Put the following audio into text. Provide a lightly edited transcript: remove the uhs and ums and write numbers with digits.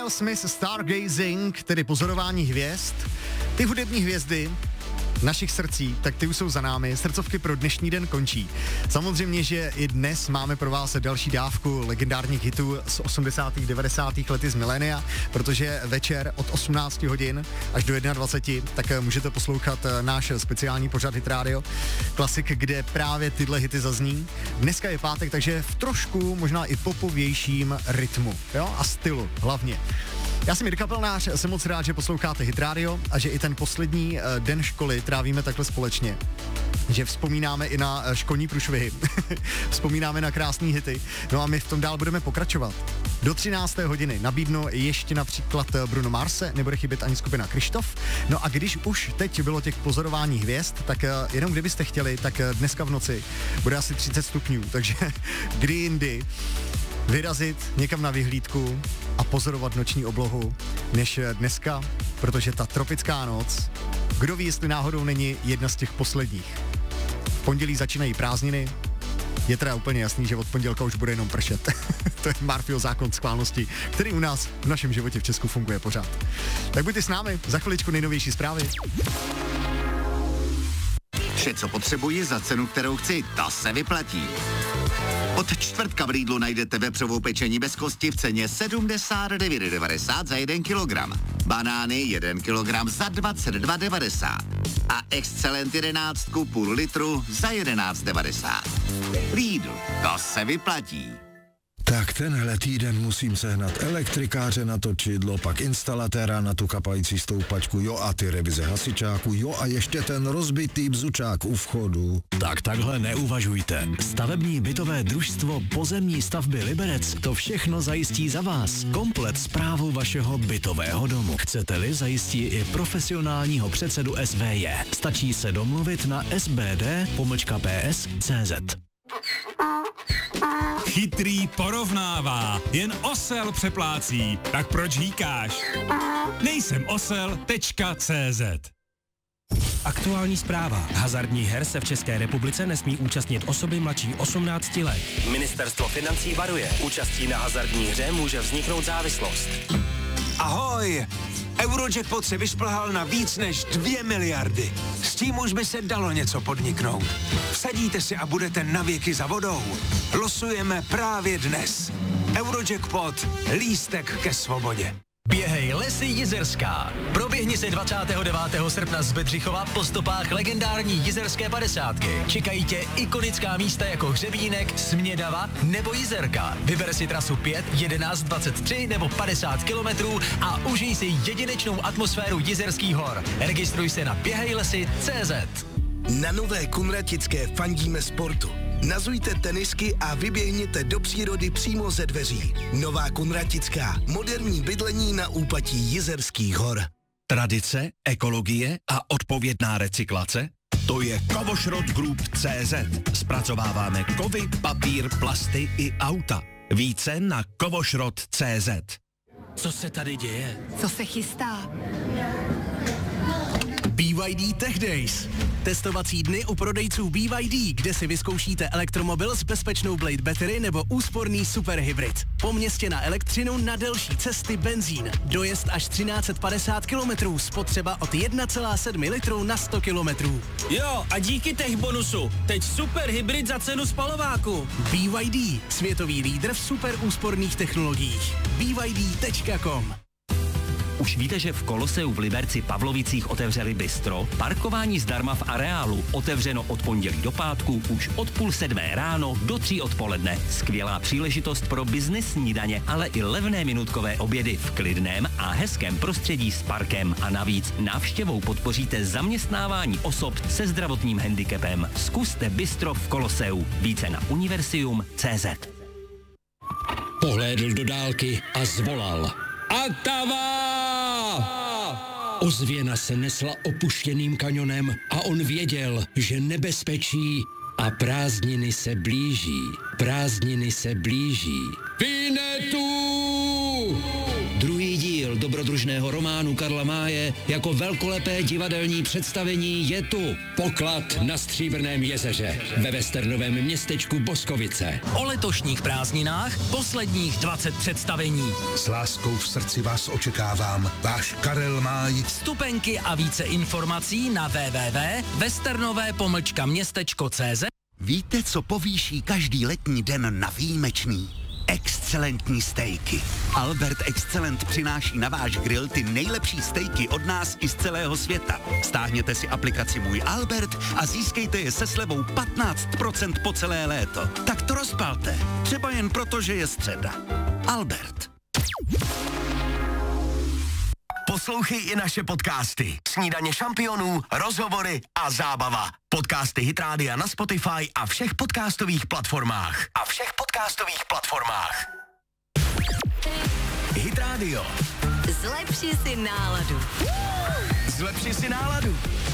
Miles Smith Stargazing, tedy pozorování hvězd. Ty hudební hvězdy našich srdcí, tak ty už jsou za námi. Srdcovky pro dnešní den končí. Samozřejmě, že i dnes máme pro vás další dávku legendárních hitů z 80. 90. lety z milénia, protože večer od 18 hodin až do 21, tak můžete poslouchat náš speciální pořad Hit Radio Klasik, kde právě tyhle hity zazní. Dneska je pátek, takže v trošku možná i popovějším rytmu, jo, a stylu hlavně. Já jsem Jirka Pelnář, jsem moc rád, že posloucháte Hit Radio a že i ten poslední den školy trávíme takhle společně. Že vzpomínáme i na školní průšvihy, vzpomínáme na krásné hity, no a my v tom dál budeme pokračovat. Do 13. hodiny nabídnu ještě například Bruno Marse, nebude chybět ani skupina Krištof. No a když už teď bylo těch pozorování hvězd, tak jenom kdybyste chtěli, tak dneska v noci bude asi 30 stupňů, takže kdy jindy vyrazit někam na vyhlídku a pozorovat noční oblohu než dneska, protože ta tropická noc, kdo ví, jestli náhodou není jedna z těch posledních. V pondělí začínají prázdniny, je teda úplně jasný, že od pondělka už bude jenom pršet. To je Murphyho zákon schválnosti, který u nás v našem životě v Česku funguje pořád. Tak buďte s námi, za chviličku nejnovější zprávy. Vše, co potřebuji za cenu, kterou chci, to se vyplatí. Od čtvrtka v Lidlu najdete vepřovou pečení bez kosti v ceně 79,90 za 1 kilogram. Banány 1 kilogram za 22,90. A Excellent 11 půl litru za 11,90. Lidl, to se vyplatí. Tak tenhle týden musím sehnat elektrikáře na točidlo, pak instalatéra na tu kapající stoupačku, jo a ty revize hasičáku, jo a ještě ten rozbitý bzučák u vchodu. Tak takhle neuvažujte. Stavební bytové družstvo Pozemní stavby Liberec to všechno zajistí za vás. Komplet správu vašeho bytového domu. Chcete-li, zajistí i profesionálního předsedu SVJ. Stačí se domluvit na sbd-ps.cz. Chytrý porovnává, jen osel přeplácí, tak proč hýkáš? Nejsem osel.cz. Aktuální zpráva. Hazardních her se v České republice nesmí účastnit osoby mladší 18 let. Ministerstvo financí varuje. Účastí na hazardní hře může vzniknout závislost. Ahoj! Eurojackpot se vyšplhal na víc než 2 miliardy. S tím už by se dalo něco podniknout. Vsadíte si a budete navěky za vodou. Losujeme právě dnes. Eurojackpot. Lístek ke svobodě. Běhej Lesy Jizerská. Proběhni se 29. srpna z Bedřichova po stopách legendární Jizerské 50. Čekají tě ikonická místa jako Hřebínek, Smědava nebo Jizerka. Vyber si trasu 5, 11, 23 nebo 50 kilometrů a užij si jedinečnou atmosféru Jizerských hor. Registruj se na běhejlesy.cz. Na Nové Kunratické fandíme sportu. Nazujte tenisky a vyběhněte do přírody přímo ze dveří. Nová Kunratická. Moderní bydlení na úpatí Jizerských hor. Tradice, ekologie a odpovědná recyklace? To je Kovošrot Group CZ. Zpracováváme kovy, papír, plasty i auta. Více na kovošrot.cz. Co se tady děje? Co se chystá? BYD Tech Days. Testovací dny u prodejců BYD, kde si vyzkoušíte elektromobil s bezpečnou Blade Battery nebo úsporný superhybrid. Po městě na elektřinu, na delší cesty benzín. Dojezd až 1350 km, spotřeba od 1,7 litru na 100 km. Jo, a díky tech bonusu. Teď super hybrid za cenu spalováku. BYD, světový lídr v super úsporných technologiích. BYD.com. Už víte, že v Koloseu v Liberci Pavlovicích otevřeli bistro? Parkování zdarma v areálu. Otevřeno od pondělí do pátku už od 6:30 ráno do 3 odpoledne. Skvělá příležitost pro business snídaně, ale i levné minutkové obědy v klidném a hezkém prostředí s parkem. A navíc návštěvou podpoříte zaměstnávání osob se zdravotním handicapem. Zkuste bistro v Koloseu. Více na univerzum.cz. Pohlédl do dálky a zvolal. Atava! Ozvěna se nesla opuštěným kanionem a on věděl, že nebezpečí a prázdniny se blíží. Prázdniny se blíží. Vinetu! Druhý díl dobrodružného románu Karla Máje jako velkolepé divadelní představení je tu Poklad na Stříbrném jezeře ve westernovém městečku Boskovice. O letošních prázdninách posledních 20 představení. S láskou v srdci vás očekávám. Váš Karel Máj. Vstupenky a více informací na www.westernové-městečko.cz. Víte, co povýší každý letní den na výjimečný? Excelentní stejky. Albert Excellent přináší na váš grill ty nejlepší stejky od nás i z celého světa. Stáhněte si aplikaci Můj Albert a získejte je se slevou 15% po celé léto. Tak to rozpalte. Třeba jen proto, že je středa. Albert. Poslouchej i naše podcasty. Snídaně šampionů, rozhovory a zábava. Podcasty Hit Rádia na Spotify a všech podcastových platformách. Hit Radio. Zlepši si náladu.